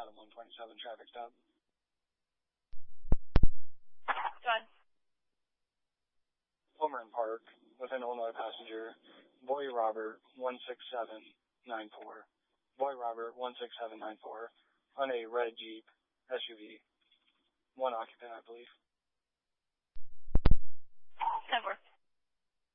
Adam 127 traffic stop. Go on. Homerton Park with an Illinois passenger, Boy Robert 16794. Boy Robert 16794 on a red Jeep SUV. One occupant, I believe. 10-4.